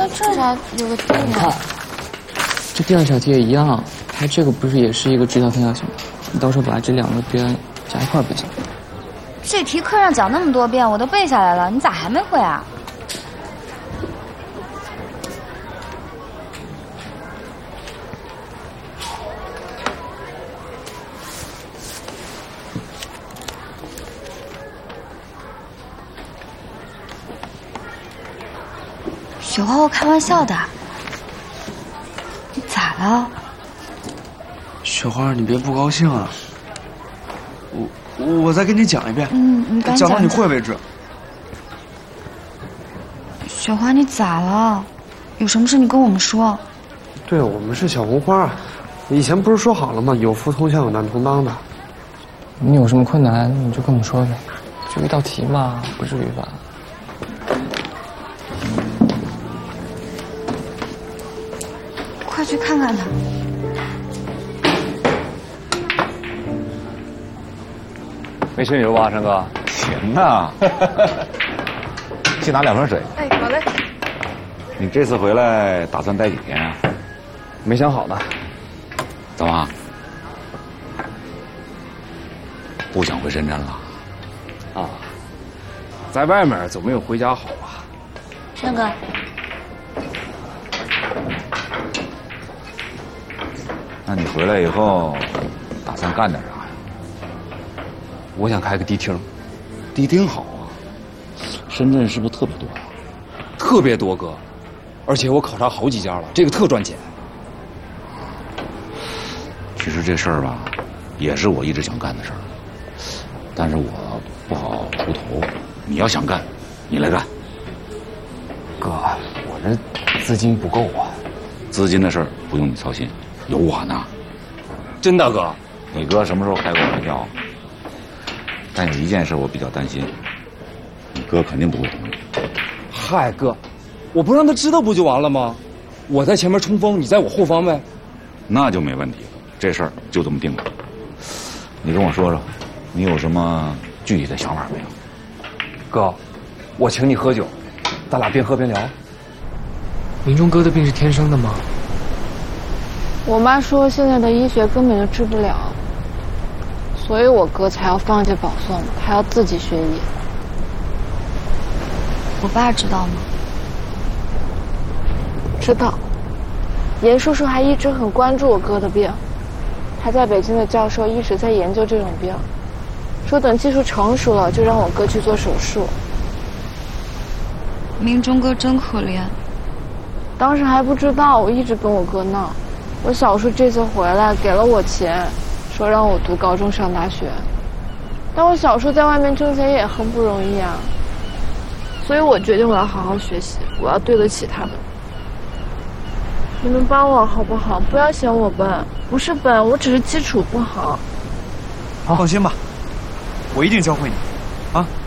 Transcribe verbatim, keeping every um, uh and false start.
那这咋有个地呢？ 这第二小题也一样，它这个不是也是一个直角三角形吗？你到时候把这两个边加一块背下。 这题课上讲那么多遍，我都背下来了，你咋还没会啊？雪花，我开玩笑的。你咋了？ 雪花，你别不高兴啊。我我再给你讲一遍， 嗯，你赶紧讲到你会为止。 雪花，你咋了？有什么事你跟我们说。 对，我们是小红花，以前不是说好了吗？有福同享，有难同当的。 你有什么困难你就跟我们说呗，就一道题嘛，不至于吧？ 快去看看他。 没吃油吧，山哥？ 行啊。去拿两瓶水。 哎，好嘞。 你这次回来打算待几天啊？ 没想好呢。 怎么？不想回深圳了？ 啊，在外面总没有回家好吧？ 山哥。 那你回来以后打算干点啥呀？ 我想开个迪厅。 迪厅好啊，深圳是不是特别多啊？ 特别多哥，而且我考察好几家了，这个特赚钱。 其实这事儿吧，也是我一直想干的事儿，但是我不好出头。你要想干，你来干。 哥，我这资金不够啊。 资金的事儿不用你操心，有我呢。 真的哥？ 你哥什么时候开过玩笑？但有一件事我比较担心，你哥肯定不会同意。 嗨哥，我不让他知道不就完了吗？我在前面冲锋，你在我后方呗。 那就没问题了，这事儿就这么定了。你跟我说说，你有什么具体的想法没有？ 哥，我请你喝酒，咱俩边喝边聊。 明中哥的病是天生的吗？ 我妈说现在的医学根本就治不了，所以我哥才要放弃保送，他要自己学医。 我爸知道吗？ 知道。严叔叔还一直很关注我哥的病，他在北京的教授一直在研究这种病，说等技术成熟了就让我哥去做手术。 明中哥真可怜。 当时还不知道，我一直跟我哥闹。我小叔这次回来给了我钱，说让我读高中上大学，但我小叔在外面挣钱也很不容易啊，所以我决定我要好好学习，我要对得起他们。你们帮我好不好？不要嫌我笨，不是笨，我只是基础不好。 放心吧，我一定教会你，啊。